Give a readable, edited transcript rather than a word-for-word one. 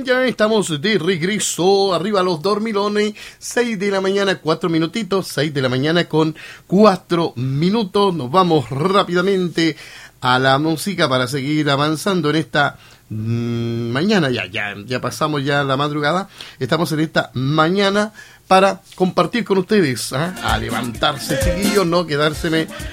ya estamos de regreso. Arriba los dormilones. 6 de la mañana, 4 minutitos. 6 de la mañana con 4 minutos. Nos vamos rápidamente a la música para seguir avanzando en esta mañana. Ya pasamos ya la madrugada. Estamos en esta mañana para compartir con ustedes, a levantarse, chiquillos, no quedárseme